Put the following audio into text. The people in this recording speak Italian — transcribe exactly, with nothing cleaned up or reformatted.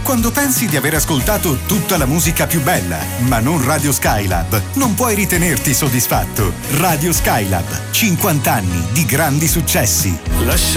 Quando pensi di aver ascoltato tutta la musica più bella, ma non Radio Skylab, non puoi ritenerti soddisfatto. Radio Skylab, cinquanta anni di grandi successi. Lascia